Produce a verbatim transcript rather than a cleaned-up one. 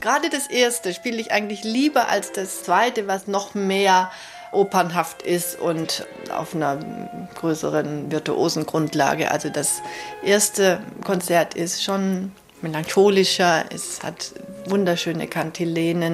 Gerade das erste spiele ich eigentlich lieber als das zweite, was noch mehr opernhaft ist und auf einer größeren virtuosen Grundlage. Also das erste Konzert ist schon melancholischer, es hat wunderschöne Kantilenen.